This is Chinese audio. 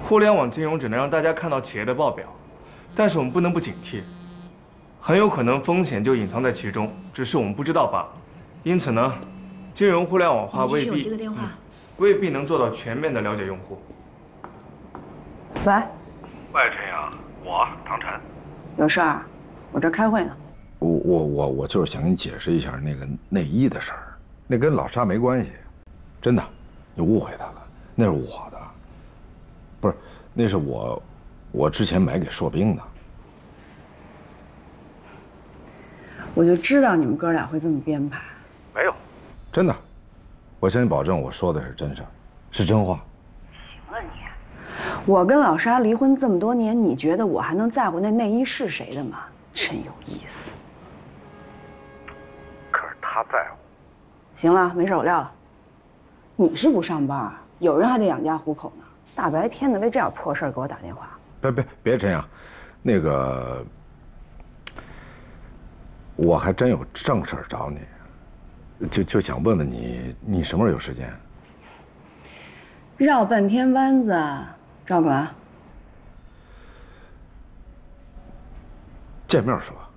互联网金融只能让大家看到企业的报表，但是我们不能不警惕，很有可能风险就隐藏在其中，只是我们不知道罢了。因此呢，金融互联网化未必能做到全面的了解用户。 喂， 喂，陈阳，我唐晨， 有事儿？我这开会呢。 我就是想跟你解释一下那个内衣的事儿，那跟老沙没关系，真的，你误会他了，那是我的，不是，那是我之前买给硕兵的。 我就知道你们哥俩会这么编排。 没有， 真的，我向你保证，我说的是真事儿，是真话。 行了你，我跟老沙离婚这么多年，你觉得我还能在乎那内衣是谁的吗？真有意思。 可是他在乎。 行了，没事，我撂了。你是不上班，有人还得养家糊口呢，大白天的为这点破事儿给我打电话。 别，陈阳，那个，我还真有正事儿找你，就想问问你什么时候有时间？ 绕半天弯子，赵管。 见面说。